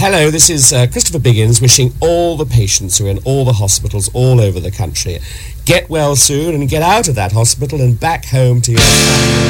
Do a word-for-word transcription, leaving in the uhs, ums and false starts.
Hello, this is uh, Christopher Biggins wishing all the patients who are in all the hospitals all over the country get well soon and get out of that hospital and back home to your family.